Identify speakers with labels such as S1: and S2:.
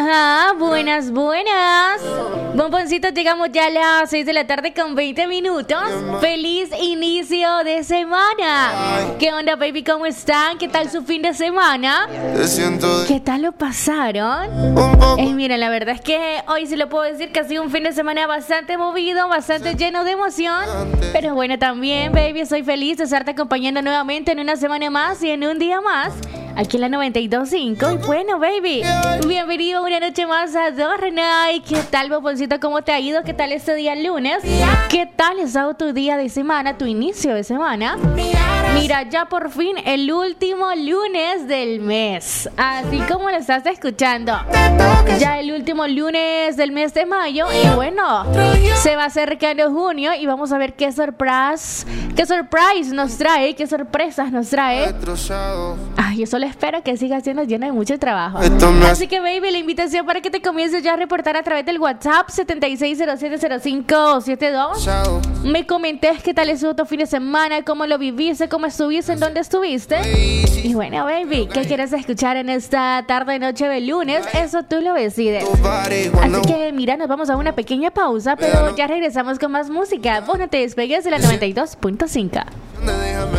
S1: Ajá, buenas. Bomboncitos, llegamos ya a las 6 de la tarde con 20 minutos. Feliz inicio de semana. ¿Qué onda, baby? ¿Cómo están? ¿Qué tal su fin de semana? ¿Qué tal lo pasaron? Mira, la verdad es que hoy sí lo puedo decir que ha sido un fin de semana bastante movido, bastante lleno de emoción. Pero bueno, también, baby, estoy feliz de estarte acompañando nuevamente en una semana más y en un día más. Aquí en la 92.5. Y bueno, baby, bienvenido una noche más a Dornay. ¿Qué tal, bomboncito? ¿Cómo te ha ido? ¿Qué tal este día lunes? ¿Qué tal ha estado tu día de semana, tu inicio de semana? Mira, ya por fin el último lunes del mes. Así como lo estás escuchando. Ya el último lunes del mes de mayo. Y bueno, se va acercando junio y vamos a ver qué surprise nos trae, qué sorpresas nos trae. Ay, yo solo espero que siga siendo lleno de mucho trabajo. Así que, baby, la invitación para que te comiences ya a reportar a través del WhatsApp 76070572. Me comentes qué tal estuvo tu fin de semana, cómo lo viviste, cómo estuviste, en dónde estuviste. Y bueno, baby, ¿qué quieres escuchar en esta tarde, noche de lunes? Eso tú lo decides. Así que, mira, nos vamos a una pequeña pausa, pero ya regresamos con más música. Vos no te despegues de la 92.5.